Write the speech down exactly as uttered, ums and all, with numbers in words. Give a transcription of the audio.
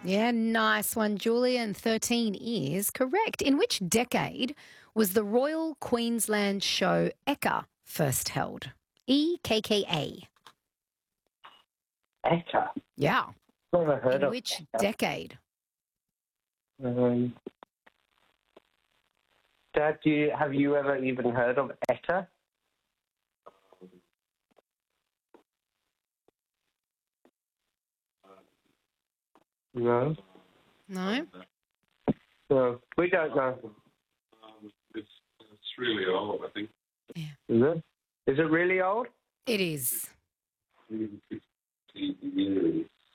Yeah, nice one, Julian. thirteen is correct. In which decade was the Royal Queensland Show Ekka first held? E K K A. Etta. Yeah. Never heard In of which Etta. decade? Um, Dad, do you, have you ever even heard of Etta? No. No? No, we don't know. Um, it's it's really old, I think. Yeah. Is it? Is it really old? It is. fifty years.